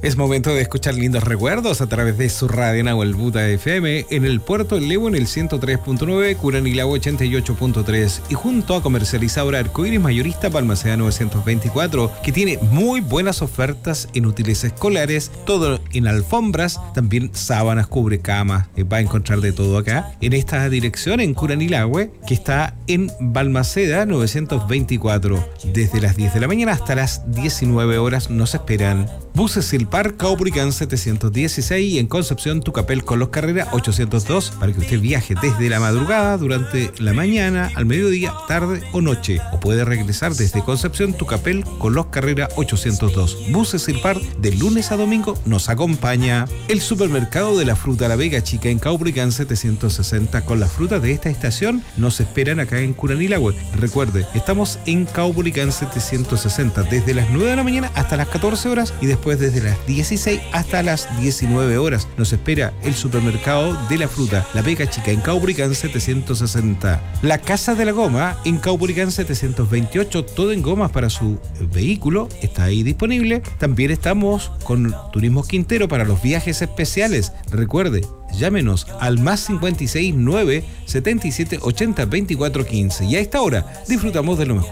Es momento de escuchar lindos recuerdos a través de su radio Nahuel Buta FM en el puerto del Levo en el 103.9, Curanilagüe 88.3 y junto a comercializadora Arcoíris Mayorista Balmaceda 924, que tiene muy buenas ofertas en útiles escolares, todo en alfombras, también sábanas, cubrecamas, va a encontrar de todo acá en esta dirección en Curanilagüe, que está en Balmaceda 924. Desde las 10 de la mañana hasta las 19 horas nos esperan. Buses Silpar, Caupolicán 716 y en Concepción Tucapel con los Carrera 802 para que usted viaje desde la madrugada, durante la mañana, al mediodía, tarde o noche. O puede regresar desde Concepción Tucapel con los Carrera 802. Buses Silpar de lunes a domingo nos acompaña. El supermercado de la fruta La Vega Chica en Caupolicán 760 con las frutas de esta estación nos esperan acá en Curanilagüe. Recuerde, estamos en Caupolicán 760 desde las 9 de la mañana hasta las 14 horas y después desde las 16 hasta las 19 horas. Nos espera el supermercado de la fruta La Vega Chica en Caupolicán 760. La Casa de la Goma en Caupolicán 728, todo en gomas para su vehículo, está ahí disponible. También estamos con Turismo Quintero para los viajes especiales. Recuerde, llámenos al +56 9 77 80 24 15 y a esta hora disfrutamos de lo mejor